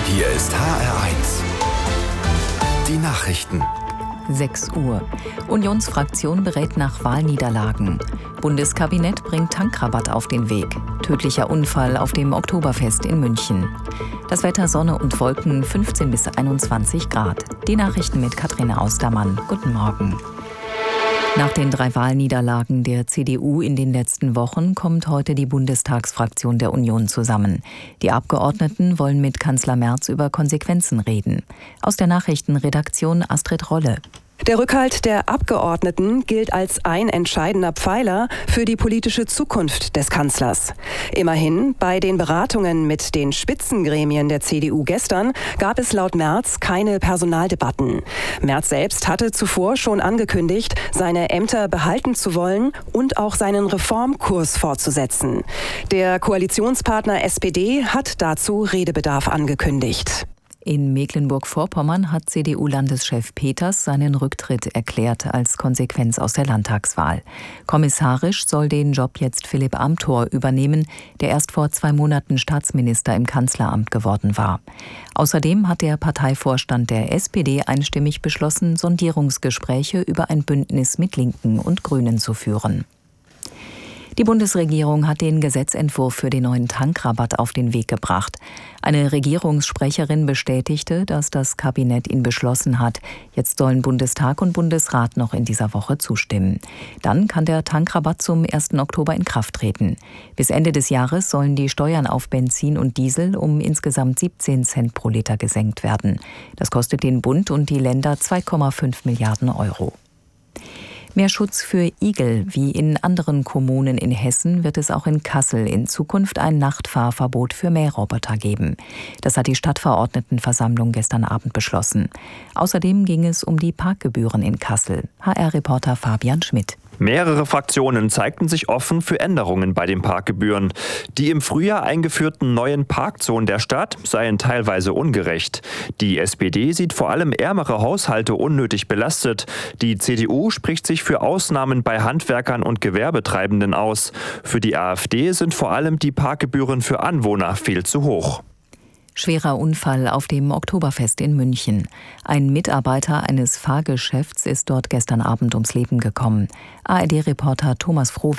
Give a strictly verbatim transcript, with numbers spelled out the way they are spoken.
Hier ist H R eins. Die Nachrichten. sechs Uhr. Unionsfraktion berät nach Wahlniederlagen. Bundeskabinett bringt Tankrabatt auf den Weg. Tödlicher Unfall auf dem Oktoberfest in München. Das Wetter Sonne und Wolken fünfzehn bis einundzwanzig Grad. Die Nachrichten mit Katharina Austermann. Guten Morgen. Nach den drei Wahlniederlagen der C D U in den letzten Wochen kommt heute die Bundestagsfraktion der Union zusammen. Die Abgeordneten wollen mit Kanzler Merz über Konsequenzen reden. Aus der Nachrichtenredaktion Astrid Rolle. Der Rückhalt der Abgeordneten gilt als ein entscheidender Pfeiler für die politische Zukunft des Kanzlers. Immerhin, bei den Beratungen mit den Spitzengremien der C D U gestern gab es laut Merz keine Personaldebatten. Merz selbst hatte zuvor schon angekündigt, seine Ämter behalten zu wollen und auch seinen Reformkurs fortzusetzen. Der Koalitionspartner S P D hat dazu Redebedarf angekündigt. In Mecklenburg-Vorpommern hat C D U-Landeschef Peters seinen Rücktritt erklärt als Konsequenz aus der Landtagswahl. Kommissarisch soll den Job jetzt Philipp Amthor übernehmen, der erst vor zwei Monaten Staatsminister im Kanzleramt geworden war. Außerdem hat der Parteivorstand der S P D einstimmig beschlossen, Sondierungsgespräche über ein Bündnis mit Linken und Grünen zu führen. Die Bundesregierung hat den Gesetzentwurf für den neuen Tankrabatt auf den Weg gebracht. Eine Regierungssprecherin bestätigte, dass das Kabinett ihn beschlossen hat. Jetzt sollen Bundestag und Bundesrat noch in dieser Woche zustimmen. Dann kann der Tankrabatt zum ersten Oktober in Kraft treten. Bis Ende des Jahres sollen die Steuern auf Benzin und Diesel um insgesamt siebzehn Cent pro Liter gesenkt werden. Das kostet den Bund und die Länder zwei Komma fünf Milliarden Euro. Mehr Schutz für Igel. Wie in anderen Kommunen in Hessen wird es auch in Kassel in Zukunft ein Nachtfahrverbot für Mähroboter geben. Das hat die Stadtverordnetenversammlung gestern Abend beschlossen. Außerdem ging es um die Parkgebühren in Kassel. H R-Reporter Fabian Schmidt. Mehrere Fraktionen zeigten sich offen für Änderungen bei den Parkgebühren. Die im Frühjahr eingeführten neuen Parkzonen der Stadt seien teilweise ungerecht. Die S P D sieht vor allem ärmere Haushalte unnötig belastet. Die C D U spricht sich für Ausnahmen bei Handwerkern und Gewerbetreibenden aus. Für die AfD sind vor allem die Parkgebühren für Anwohner viel zu hoch. Schwerer Unfall auf dem Oktoberfest in München. Ein Mitarbeiter eines Fahrgeschäfts ist dort gestern Abend ums Leben gekommen. A R D-Reporter Thomas Froh